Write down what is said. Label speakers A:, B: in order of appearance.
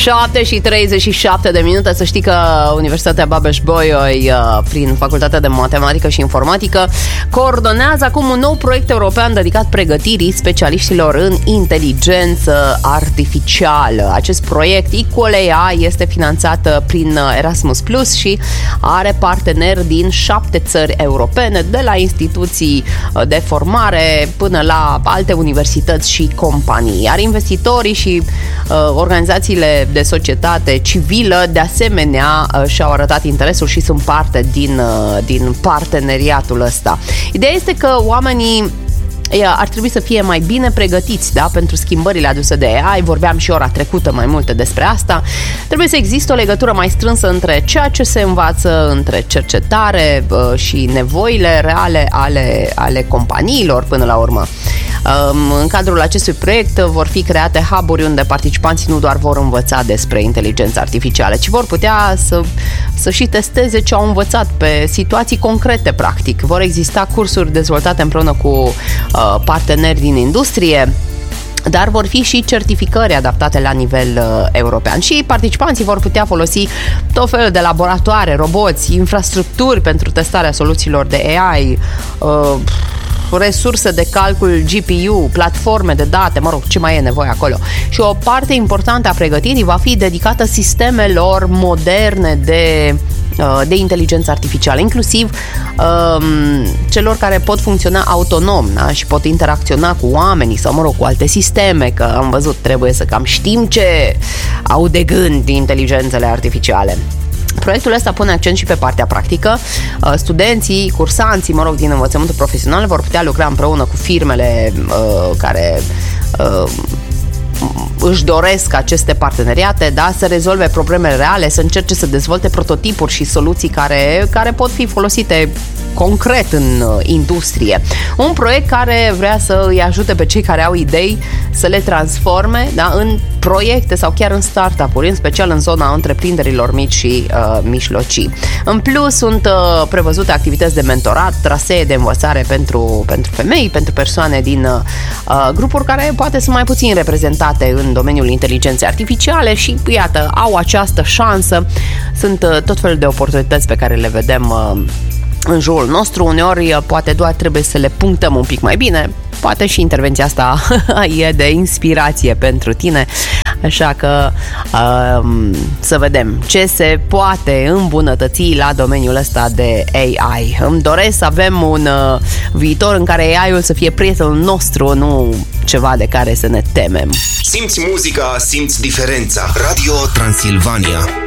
A: 7:37 de minute. Să știi că Universitatea Babeș-Bolyai, prin Facultatea de Matematică și Informatică, coordonează acum un nou proiect european dedicat pregătirii specialiștilor în inteligență artificială. Acest proiect Equal AI este finanțat prin Erasmus Plus și are parteneri din 7 țări europene, de la instituții de formare până la alte universități și companii. Iar investitorii și organizațiile de societate civilă de asemenea și-au arătat interesul și sunt parte din parteneriatul ăsta. Ideea este că oamenii ar trebui să fie mai bine pregătiți, da, pentru schimbările aduse de AI. Vorbeam și ora trecută mai multe despre asta. Trebuie să existe o legătură mai strânsă între ceea ce se învață, între cercetare și nevoile reale ale companiilor până la urmă. În cadrul acestui proiect vor fi create hub-uri unde participanții nu doar vor învăța despre inteligența artificială, ci vor putea să și testeze ce au învățat pe situații concrete, practic. Vor exista cursuri dezvoltate împreună cu parteneri din industrie, dar vor fi și certificări adaptate la nivel european și participanții vor putea folosi tot felul de laboratoare, roboți, infrastructuri pentru testarea soluțiilor de AI, resurse de calcul GPU, platforme de date, mă rog, ce mai e nevoie acolo. Și o parte importantă a pregătirii va fi dedicată sistemelor moderne de inteligență artificială, inclusiv celor care pot funcționa autonom, da? Și pot interacționa cu oamenii sau, mă rog, cu alte sisteme, că am văzut, trebuie să cam știm ce au de gând inteligențele artificiale. Proiectul ăsta pune accent și pe partea practică. Studenții, cursanții, mă rog, din învățământul profesional vor putea lucra împreună cu firmele care își doresc aceste parteneriate, da, să rezolve probleme reale, să încerce să dezvolte prototipuri și soluții care pot fi folosite concret în industrie. Un proiect care vrea să îi ajute pe cei care au idei să le transforme, da, în proiecte sau chiar în startup-uri, în special în zona întreprinderilor mici și mijlocii. În plus, sunt prevăzute activități de mentorat, trasee de învățare pentru femei, pentru persoane din grupuri care poate sunt mai puțin reprezentate în domeniul inteligenței artificiale și, iată, au această șansă. Sunt tot felul de oportunități pe care le vedem în jurul nostru. Uneori poate doar trebuie să le punctăm un pic mai bine. Poate și intervenția asta e de inspirație pentru tine. Așa că să vedem ce se poate îmbunătăți la domeniul ăsta de AI. Îmi doresc să avem un viitor în care AI-ul să fie prietenul nostru, nu ceva de care să ne temem.
B: Simți muzica, simți diferența. Radio Transilvania.